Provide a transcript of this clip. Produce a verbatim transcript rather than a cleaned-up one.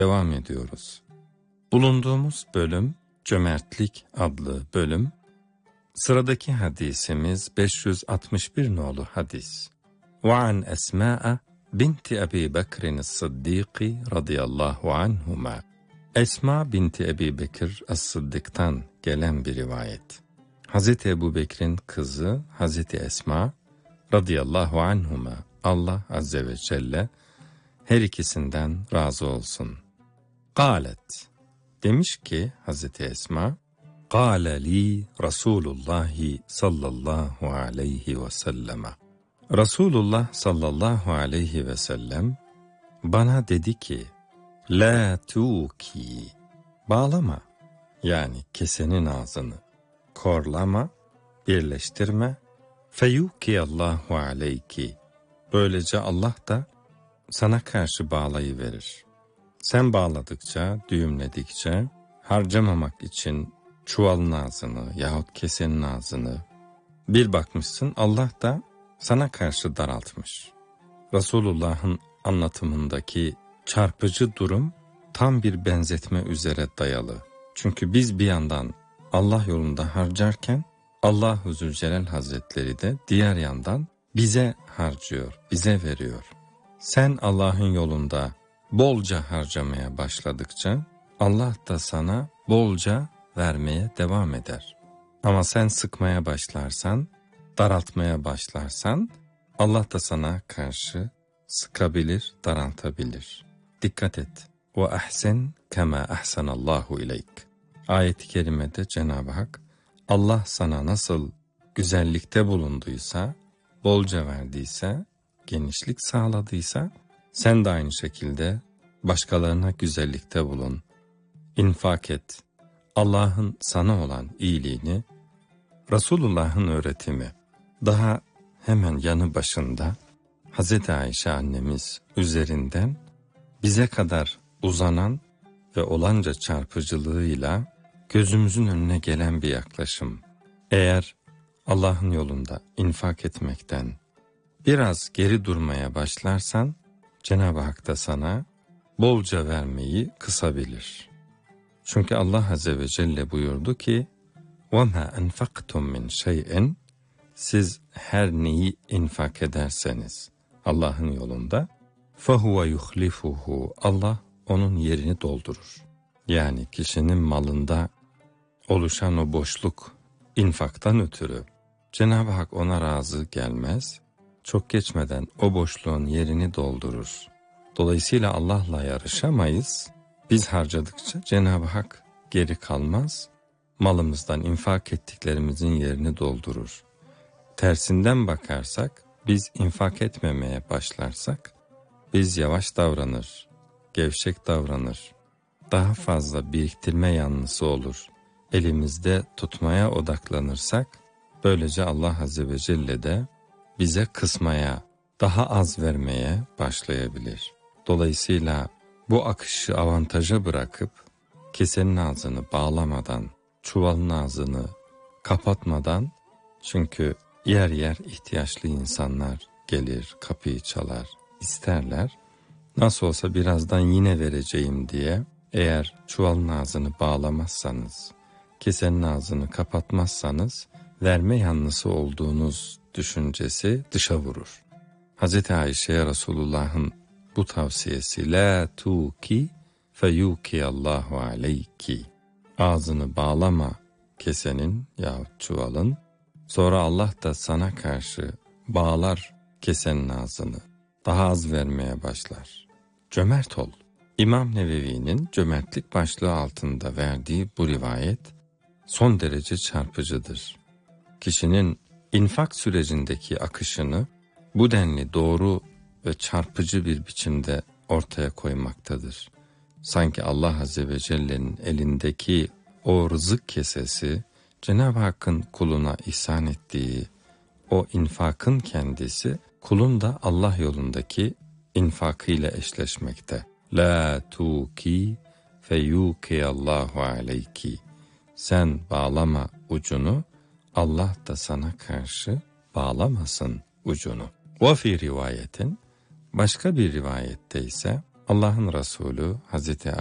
devam ediyoruz. Bulunduğumuz bölüm Cömertlik adlı bölüm. Sıradaki hadisimiz beş yüz altmış bir nolu hadis. Ve an Esma binti Ebi Bekir'in Sıddiki radıyallahu anhuma. Esma binti Ebi Bekir As-Sıddık'tan gelen bir rivayet. Hazreti Ebu Bekir'in kızı Hazreti Esma radıyallahu anhuma, Allah azze ve celle her ikisinden razı olsun. Kâlet, demiş ki Hazreti Esma, Kâle li Resulullah sallallahu aleyhi ve sellem. Resulullah sallallahu aleyhi ve sellem bana dedi ki, La tuki, bağlama, yani kesenin ağzını, korlama, birleştirme, feyuki Allahu aleyki, böylece Allah da sana karşı bağlayıverir. Sen bağladıkça, düğümledikçe, harcamamak için çuvalın ağzını yahut kesenin ağzını bir bakmışsın, Allah da sana karşı daraltmış. Resulullah'ın anlatımındaki çarpıcı durum tam bir benzetme üzere dayalı. Çünkü biz bir yandan Allah yolunda harcarken Allah-u Zülcelal Hazretleri de diğer yandan bize harcıyor, bize veriyor. Sen Allah'ın yolunda bolca harcamaya başladıkça Allah da sana bolca vermeye devam eder. Ama sen sıkmaya başlarsan, daraltmaya başlarsan Allah da sana karşı sıkabilir, daraltabilir. Dikkat et. Ve ahsen kema ahsanallahu ileyk. Ayet-i kerimede Cenab-ı Hak Allah sana nasıl güzellikte bulunduysa, bolca verdiyse, genişlik sağladıysa, sen de aynı şekilde başkalarına güzellikte bulun. İnfak et. Allah'ın sana olan iyiliğini, Resulullah'ın öğretimi, daha hemen yanı başında Hazreti Ayşe annemiz üzerinden bize kadar uzanan ve olanca çarpıcılığıyla gözümüzün önüne gelen bir yaklaşım. Eğer Allah'ın yolunda infak etmekten biraz geri durmaya başlarsan, Cenab-ı Hak da sana bolca vermeyi kısabilir. Çünkü Allah Azze ve Celle buyurdu ki, وَمَا أَنْفَقْتُمْ مِنْ شَيْءٍ, siz her neyi infak ederseniz Allah'ın yolunda, فَهُوَ يُخْلِفُهُ, Allah onun yerini doldurur. Yani kişinin malında oluşan o boşluk infaktan ötürü Cenab-ı Hak ona razı gelmez, çok geçmeden o boşluğun yerini doldurur. Dolayısıyla Allah'la yarışamayız. Biz harcadıkça Cenab-ı Hak geri kalmaz, malımızdan infak ettiklerimizin yerini doldurur. Tersinden bakarsak, biz infak etmemeye başlarsak, biz yavaş davranır, gevşek davranır, daha fazla biriktirme yanlısı olur. Elimizde tutmaya odaklanırsak, böylece Allah Azze ve Celle de bize kısmaya, daha az vermeye başlayabilir. Dolayısıyla bu akışı avantaja bırakıp, kesenin ağzını bağlamadan, çuvalın ağzını kapatmadan, çünkü yer yer ihtiyaçlı insanlar gelir, kapıyı çalar, isterler. Nasıl olsa birazdan yine vereceğim diye, eğer çuvalın ağzını bağlamazsanız, kesenin ağzını kapatmazsanız, verme yanlısı olduğunuz düşüncesi dışa vurur. Hazreti Ayşe'ye Resulullah'ın bu tavsiyesi, la tuki feyuki Allahu aleyki, ağzını bağlama kesenin yahut çuvalın, sonra Allah da sana karşı bağlar kesenin ağzını, daha az vermeye başlar. Cömert ol. İmam Nevevi'nin cömertlik başlığı altında verdiği bu rivayet son derece çarpıcıdır. Kişinin infak sürecindeki akışını bu denli doğru ve çarpıcı bir biçimde ortaya koymaktadır. Sanki Allah Azze ve Celle'nin elindeki o rızık kesesi, Cenab-ı Hakk'ın kuluna ihsan ettiği o infakın kendisi, kulun da Allah yolundaki infakıyla eşleşmekte. La tuki feyuki Allahu aleyki. Sen bağlama ucunu, Allah da sana karşı bağlamasın ucunu. Ve fi rivayetin, başka bir rivayette ise Allah'ın Resulü Hazreti